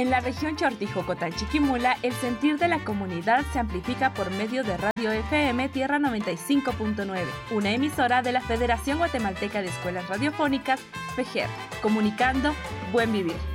En la región Chortijocotán-Chiquimula, el sentir de la comunidad se amplifica por medio de Radio FM Tierra 95.9, una emisora de la Federación Guatemalteca de Escuelas Radiofónicas, FEGER, comunicando Buen Vivir.